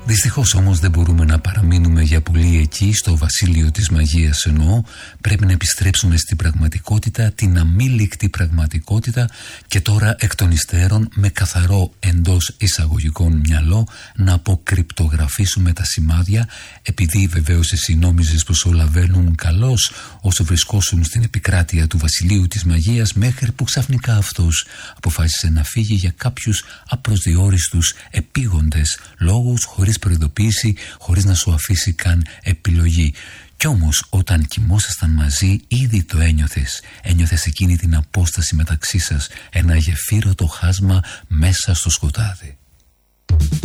Δυστυχώς όμως δεν μπορούμε να παραμείνουμε για πολύ εκεί, στο βασίλειο της μαγείας εννοώ. Πρέπει να επιστρέψουμε στην πραγματικότητα, την αμήλικτη πραγματικότητα, και τώρα εκ των υστέρων με καθαρό εντός εισαγωγικών μυαλό να αποκρυπτογραφήσουμε τα σημάδια, επειδή βεβαίως εσύ νόμιζες πως όλα βαίνουν καλώς όσο βρισκόσουν στην επικράτεια του βασιλείου της μαγείας, μέχρι που ξαφνικά αυτός αποφάσισε να φύγει για κάποιους απροσδιόριστους επίγοντες λόγους, χωρίς προειδοποίηση, χωρίς να σου αφήσει καν επιλογή. Κι όμως όταν κοιμόσασταν μαζί ήδη το ένιωθες εκείνη την απόσταση μεταξύ σας, ένα γεφύρωτο χάσμα μέσα στο σκοτάδι.